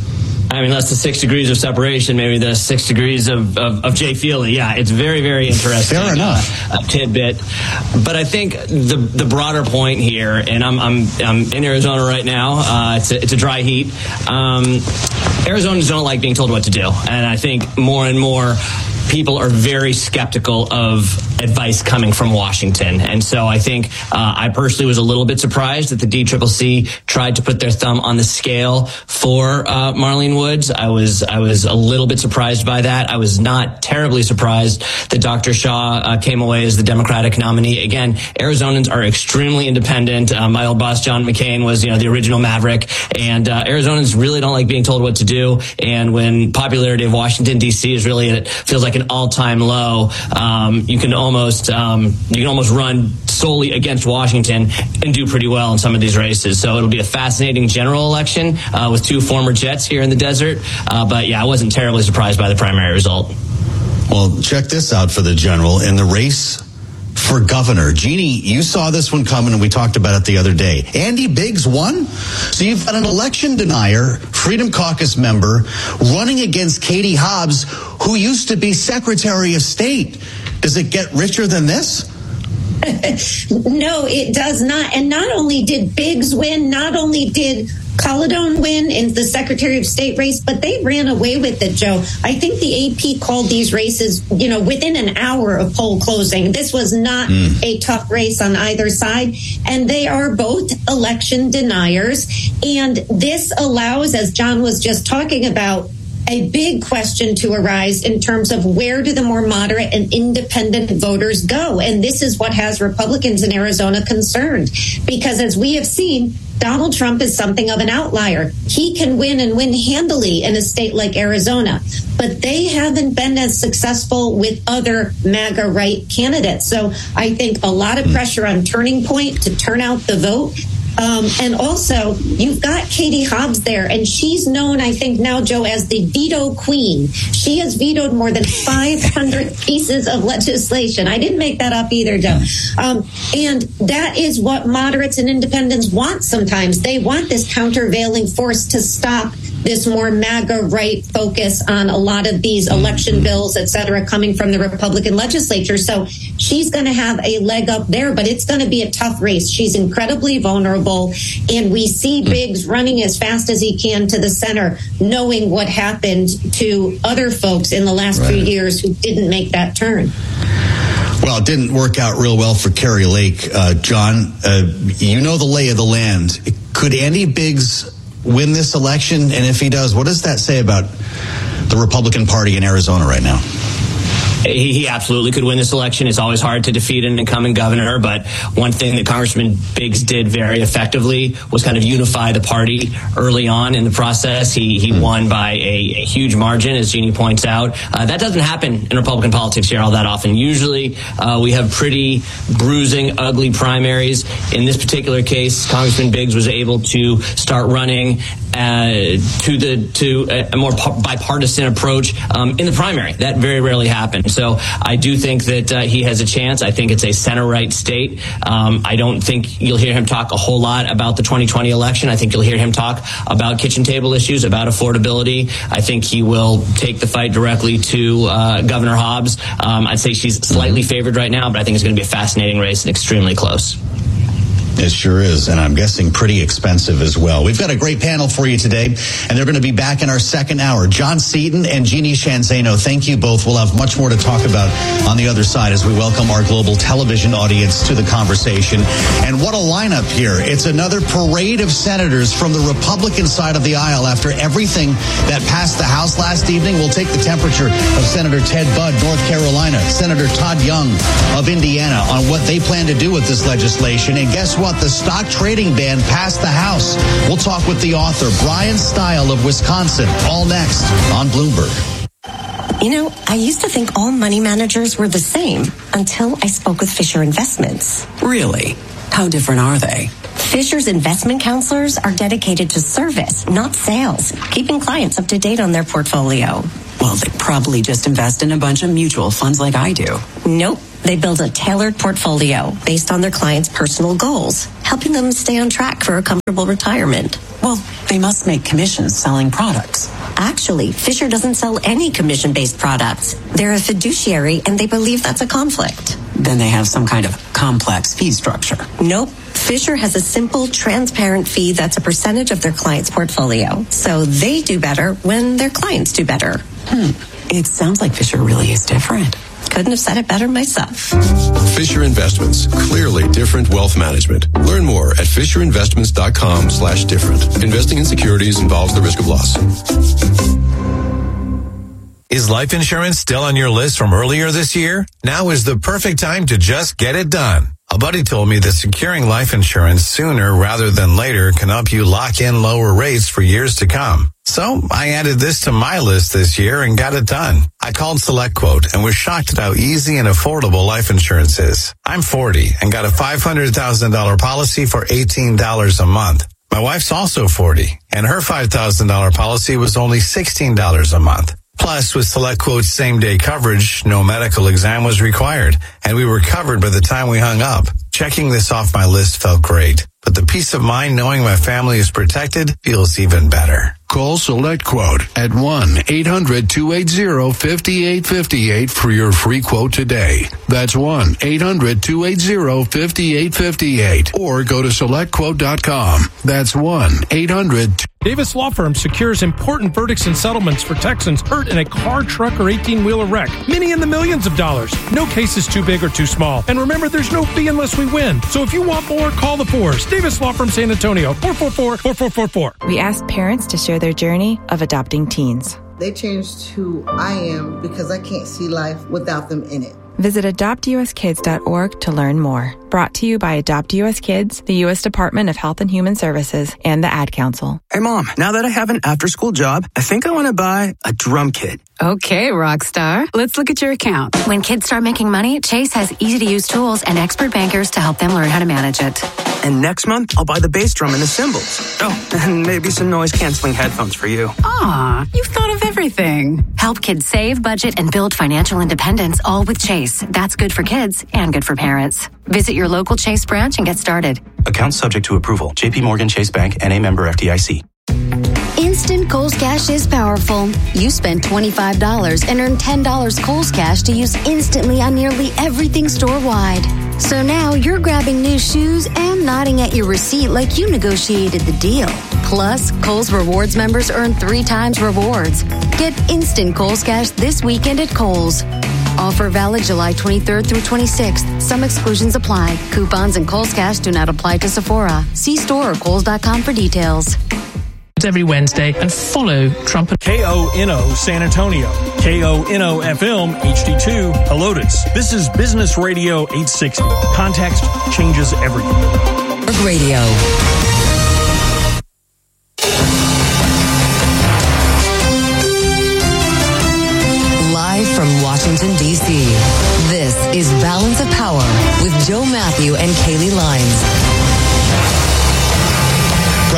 I mean, that's the six degrees of separation, maybe the six degrees of, of, of Jay Feely. Yeah, it's very, very interesting. Fair enough. Uh, a tidbit. But I think the the broader point here, and I'm I'm, I'm in Arizona right now. Uh, it's, a, it's a dry heat. Um, Arizonans don't like being told what to do. And I think more and more people are very skeptical of advice coming from Washington. And so I think uh, I personally was a little bit surprised that the D C C C tried to put their thumb on the scale for uh, Marlene Woods. I was I was a little bit surprised by that. I was not terribly surprised that Doctor Shaw uh, came away as the Democratic nominee. Again, Arizonans are extremely independent. Uh, my old boss, John McCain, was you know the original Maverick. And uh, Arizonans really don't like being told what to do. And when popularity of Washington, D C is really, it feels like an all-time low, um, you can almost um, you can almost run solely against Washington and do pretty well in some of these races. So it'll be a fascinating general election uh, with two former Jets here in the desert. Uh, but yeah, I wasn't terribly surprised by the primary result. Well, check this out for the general in the race for governor. Jeannie, you saw this one coming, and we talked about it the other day. Andy Biggs won. So you've got an election denier, Freedom Caucus member, running against Katie Hobbs, who used to be Secretary of State. Does it get richer than this? No, it does not. And not only did Biggs win, not only did Colladone win in the Secretary of State race, but they ran away with it, Joe. I think the A P called these races, you know, within an hour of poll closing. This was not mm. a tough race on either side. And they are both election deniers. And this allows, as John was just talking about, a big question to arise in terms of where do the more moderate and independent voters go? And this is what has Republicans in Arizona concerned, because as we have seen, Donald Trump is something of an outlier. He can win and win handily in a state like Arizona, but they haven't been as successful with other MAGA right candidates. So I think a lot of pressure on Turning Point to turn out the vote. Um, and also, you've got Katie Hobbs there, and she's known, I think now, Joe, as the veto queen. She has vetoed more than five hundred pieces of legislation. I didn't make that up either, Joe. Um, and that is what moderates and independents want sometimes. They want this countervailing force to stop this more MAGA right focus on a lot of these election bills, et cetera, coming from the Republican legislature. So she's going to have a leg up there, but it's going to be a tough race. She's incredibly vulnerable, and we see Biggs running as fast as he can to the center, knowing what happened to other folks in the last right. few years who didn't make that turn. Well, it didn't work out real well for Kari Lake. Uh, John, uh, you know the lay of the land. Could Andy Biggs win this election? And if he does, what does that say about the Republican Party in Arizona right now? He, he absolutely could win this election. It's always hard to defeat an incumbent governor, but one thing that Congressman Biggs did very effectively was kind of unify the party early on in the process. He he won by a, a huge margin, as Jeannie points out. Uh, that doesn't happen in Republican politics here all that often. Usually uh, we have pretty bruising, ugly primaries. In this particular case, Congressman Biggs was able to start running Uh, to the to a more bipartisan approach um, in the primary. That very rarely happens. So I do think that uh, he has a chance. I think it's a center-right state. Um, I don't think you'll hear him talk a whole lot about the twenty twenty election. I think you'll hear him talk about kitchen table issues, about affordability. I think he will take the fight directly to uh, Governor Hobbs. Um, I'd say she's slightly favored right now, but I think it's going to be a fascinating race and extremely close. It sure is, and I'm guessing pretty expensive as well. We've got a great panel for you today, and they're going to be back in our second hour. John Seaton and Jeannie Shanzano, thank you both. We'll have much more to talk about on the other side as we welcome our global television audience to the conversation. And what a lineup here. It's another parade of senators from the Republican side of the aisle after everything that passed the House last evening. We'll take the temperature of Senator Ted Budd, North Carolina, Senator Todd Young of Indiana on what they plan to do with this legislation. And guess what? The stock trading ban passed the House. We'll talk with the author, Brian Stile of Wisconsin, all next on Bloomberg. You know, I used to think all money managers were the same until I spoke with Fisher Investments. Really? How different are they? Fisher's investment counselors are dedicated to service, not sales, keeping clients up to date on their portfolio. Well, they probably just invest in a bunch of mutual funds like I do. Nope. They build a tailored portfolio based on their clients' personal goals, helping them stay on track for a comfortable retirement. Well, they must make commissions selling products. Actually, Fisher doesn't sell any commission-based products. They're a fiduciary, and they believe that's a conflict. Then they have some kind of complex fee structure. Nope. Fisher has a simple, transparent fee that's a percentage of their client's portfolio. So they do better when their clients do better. Hmm. It sounds like Fisher really is different. Couldn't have said it better myself. Fisher Investments, clearly different wealth management. Learn more at FisherInvestments.com slash different. Investing in securities involves the risk of loss. Is life insurance still on your list from earlier this year? Now is the perfect time to just get it done. A buddy told me that securing life insurance sooner rather than later can help you lock in lower rates for years to come. So I added this to my list this year and got it done. I called SelectQuote and was shocked at how easy and affordable life insurance is. I'm forty and got a five hundred thousand dollars policy for eighteen dollars a month. My wife's also forty and her five thousand dollars policy was only sixteen dollars a month. Plus, with SelectQuote's same-day coverage, no medical exam was required, and we were covered by the time we hung up. Checking this off my list felt great, but the peace of mind knowing my family is protected feels even better. Call SelectQuote at one eight hundred two eight zero five eight five eight for your free quote today. That's one eight hundred two eight zero five eight five eight. Or go to select quote dot com. That's one eight hundred. Davis Law Firm secures important verdicts and settlements for Texans hurt in a car, truck, or eighteen-wheeler wreck. Many in the millions of dollars. No case is too big or too small. And remember, there's no fee unless we win. So if you want more, call the fours. Davis Law Firm San Antonio, four four four, four four four four. We asked parents to share their journey of adopting teens. They changed who I am because I can't see life without them in it. Visit adopt u s kids dot org to learn more. Brought to you by Adopt U S Kids, the U S Department of Health and Human Services, and the Ad Council. Hey, Mom, now that I have an after-school job, I think I want to buy a drum kit. Okay, Rockstar. Let's look at your account. When kids start making money, Chase has easy-to-use tools and expert bankers to help them learn how to manage it. And next month, I'll buy the bass drum and the cymbals. Oh, and maybe some noise-canceling headphones for you. Aw, you've thought of everything. Help kids save, budget, and build financial independence, all with Chase. That's good for kids and good for parents. Visit your local Chase branch and get started. Account subject to approval. J P Morgan Chase Bank, N A member F D I C. Instant Kohl's Cash is powerful. You spend twenty-five dollars and earn ten dollars Kohl's Cash to use instantly on nearly everything store-wide. So now you're grabbing new shoes and nodding at your receipt like you negotiated the deal. Plus, Kohl's Rewards members earn three times rewards. Get instant Kohl's Cash this weekend at Kohl's. Offer valid July twenty-third through twenty-sixth. Some exclusions apply. Coupons and Kohl's Cash do not apply to Sephora. See store or Kohl's dot com for details. Every Wednesday and follow Trump and K O N O San Antonio, K O N O F M H D two Helotes. This is Business Radio eight sixty. Context changes everything. Radio. Live from Washington, D C, this is Balance of Power with Joe Matthew and Kaylee Lines.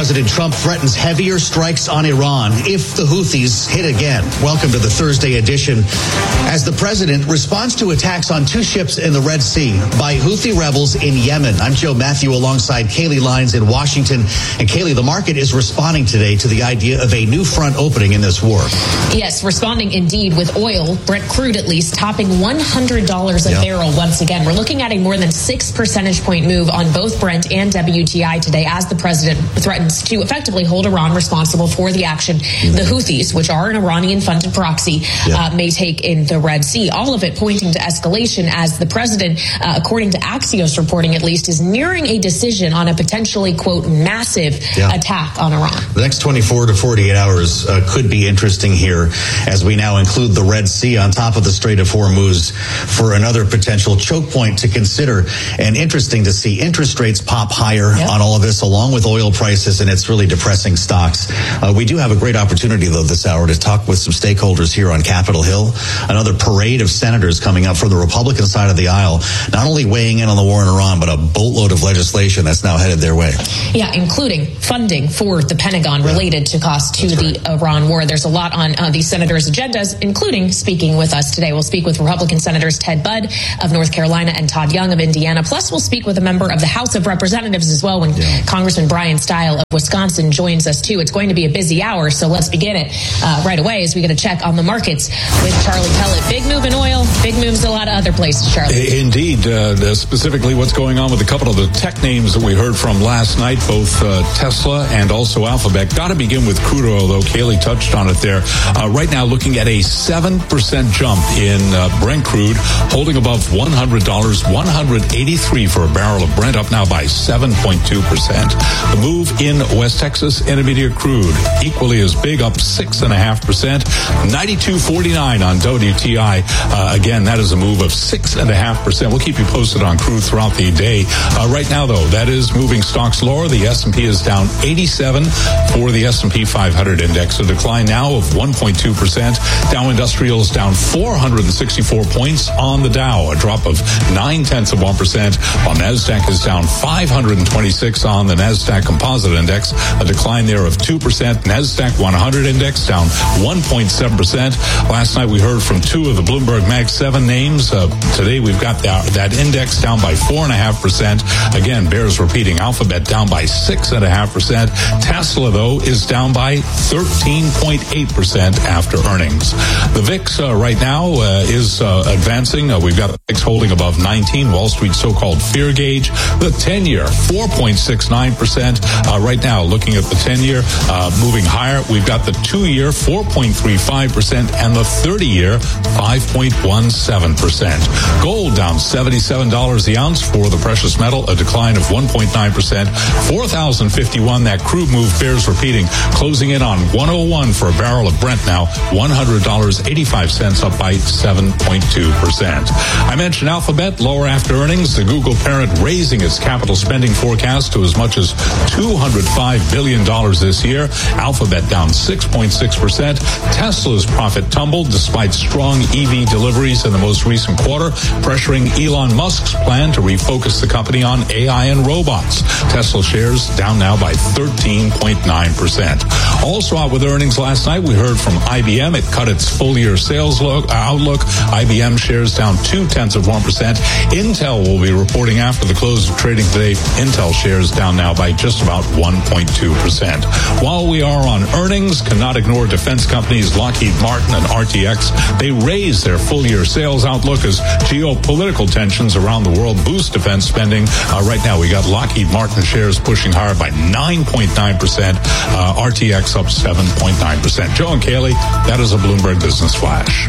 President Trump threatens heavier strikes on Iran if the Houthis hit again. Welcome to the Thursday edition. As the president responds to attacks on two ships in the Red Sea by Houthi rebels in Yemen. I'm Joe Matthew alongside Kaylee Lyons in Washington. And Kaylee, the market is responding today to the idea of a new front opening in this war. Yes, responding indeed, with oil, Brent crude at least, topping one hundred dollars a Yep. barrel once again. We're looking at a more than six percentage point move on both Brent and W T I today as the president threatens to effectively hold Iran responsible for the action the Houthis, which are an Iranian-funded proxy, Yep. uh, may take in the Red Sea. All of it pointing to escalation as the president, uh, according to Axios reporting at least, is nearing a decision on a potentially, quote, massive Yeah. attack on Iran. The next twenty-four to forty-eight hours uh, could be interesting here as we now include the Red Sea on top of the Strait of Hormuz for another potential choke point to consider. And interesting to see interest rates pop higher Yep. on all of this, along with oil prices, and it's really depressing stocks. Uh, we do have a great opportunity, though, this hour to talk with some stakeholders here on Capitol Hill. Another parade of senators coming up from the Republican side of the aisle, not only weighing in on the war in Iran, but a boatload of legislation that's now headed their way. Yeah, including funding for the Pentagon related to costs to the Iran war. There's a lot on uh, these senators' agendas, including speaking with us today. We'll speak with Republican Senators Ted Budd of North Carolina and Todd Young of Indiana. Plus, we'll speak with a member of the House of Representatives as well when Yeah. Congressman Brian Stile of Wisconsin joins us, too. It's going to be a busy hour, so let's begin it uh, right away as we get a check on the markets with Charlie Pellet. Big move in oil, big moves in a lot of other places, Charlie. Indeed, uh, specifically what's going on with a couple of the tech names that we heard from last night, both uh, Tesla and also Alphabet. Got to begin with crude oil, though. Kaylee touched on it there. Uh, right now, looking at a seven percent jump in uh, Brent crude, holding above one hundred dollars, one hundred eighty-three for a barrel of Brent, up now by seven point two percent. The move in West Texas Intermediate crude, equally as big, up six point five percent, ninety-two forty-nine on W T I. Uh, again, that is a move of six point five percent. We'll keep you posted on crude throughout the day. Uh, right now, though, that is moving stocks lower. The S and P is down eighty-seven for the S and P five hundred index, a decline now of one point two percent. Dow Industrial is down four hundred sixty-four points on the Dow, a drop of nine tenths of one percent, while NASDAQ is down five hundred twenty-six on the NASDAQ Composite Index, a decline there of two percent. NASDAQ one hundred index down one point seven percent. Last night we heard from two of the Bloomberg Mag seven names. Uh, today we've got that, that index down by four point five percent. Again, bears repeating. Alphabet down by six point five percent. Tesla, though, is down by thirteen point eight percent after earnings. The V I X uh, right now uh, is uh, advancing. Uh, we've got the V I X holding above nineteen, Wall Street's so-called fear gauge. The ten-year, four point six nine percent. Uh, right now, looking at the ten-year, uh, moving higher. We've got the two-year, four point three five percent, and the thirty-year, five point one seven percent. Gold down seventy-seven dollars the ounce for the precious metal, a decline of one point nine percent. four thousand fifty-one, that crude move bears repeating, closing in on one oh one for a barrel of Brent now, one hundred dollars and eighty-five cents, up by seven point two percent. I mentioned Alphabet, lower after earnings. The Google parent raising its capital spending forecast to as much as two hundred five billion dollars this year. Alphabet down six point six percent. Tesla's profit tumbled despite strong E V deliveries in the most recent quarter, pressuring Elon Musk's plan to refocus the company on A I and robots. Tesla shares down now by thirteen point nine percent. Also out with earnings last night, we heard from I B M. It cut its full-year sales look, outlook. I B M shares down two-tenths of one percent. Intel will be reporting after the close of trading today. Intel shares down now by just about one point two percent. While we are on earnings, cannot ignore defense companies Lockheed Martin and R T X. They raised their full-year sales outlook as geopolitical tensions around the world boost defense spending. Uh, right now, we got Lockheed Martin shares pushing higher by nine point nine percent. Uh, R T X up seven point nine percent. Joe and Kaylee, that is a Bloomberg Business Flash.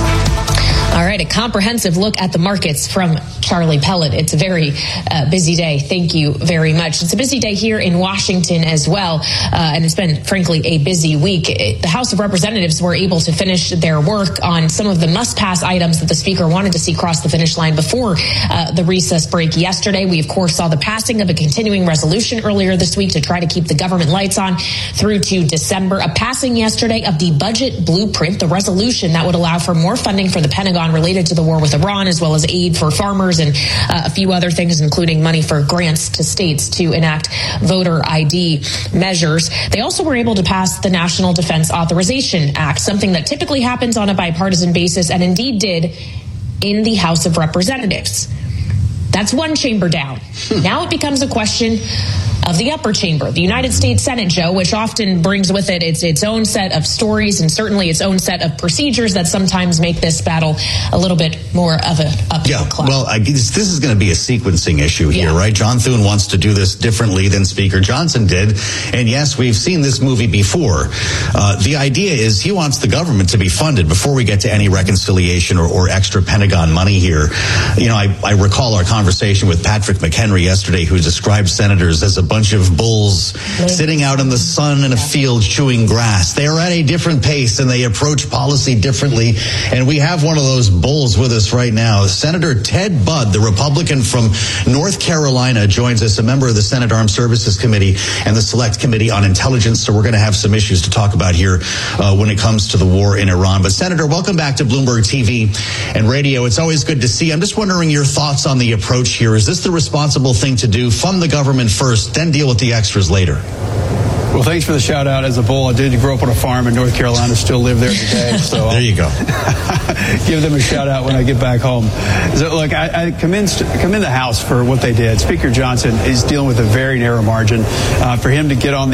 All right, a comprehensive look at the markets from Charlie Pellet. It's a very uh, busy day. Thank you very much. It's a busy day here in Washington as well, uh, and it's been, frankly, a busy week. The House of Representatives were able to finish their work on some of the must-pass items that the Speaker wanted to see cross the finish line before uh, the recess break yesterday. We, of course, saw the passing of a continuing resolution earlier this week to try to keep the government lights on through to December. A passing yesterday of the budget blueprint, the resolution that would allow for more funding for the Pentagon Pentagon related to the war with Iran, as well as aid for farmers and uh, a few other things, including money for grants to states to enact voter I D measures. They also were able to pass the National Defense Authorization Act, something that typically happens on a bipartisan basis and indeed did in the House of Representatives. That's one chamber down. Now it becomes a question of the upper chamber, the United States Senate, Joe, which often brings with it its, its own set of stories and certainly its own set of procedures that sometimes make this battle a little bit more of an uphill yeah, climb. Well, I guess this is going to be a sequencing issue here, yeah. right? John Thune wants to do this differently than Speaker Johnson did. And yes, we've seen this movie before. Uh, the idea is he wants the government to be funded before we get to any reconciliation or, or extra Pentagon money here. You know, I, I recall our conversation with Patrick McHenry yesterday, who described senators as a bunch of bulls sitting out in the sun in a field chewing grass. They are at a different pace and they approach policy differently. And we have one of those bulls with us right now. Senator Ted Budd, the Republican from North Carolina, joins us, a member of the Senate Armed Services Committee and the Select Committee on Intelligence. So we're going to have some issues to talk about here uh, when it comes to the war in Iran. But Senator, welcome back to Bloomberg T V and radio. It's always good to see. I'm just wondering your thoughts on the approach here. Is this the responsible thing to do? Fund the government first, then deal with the extras later? Well, thanks for the shout out. As a bull, I did grow up on a farm in North Carolina, still live there today. So there you go. Give them a shout out when I get back home. So, look, I, I commend, commend the House for what they did. Speaker Johnson is dealing with a very narrow margin. Uh, for him to get on the